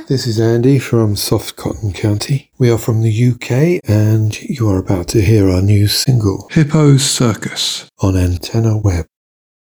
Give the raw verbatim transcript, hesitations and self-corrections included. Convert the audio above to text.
This is Andy from Soft Cotton County. We are from the U K, and you are about to hear our new single, Hippo's Circus, on Antenna Web.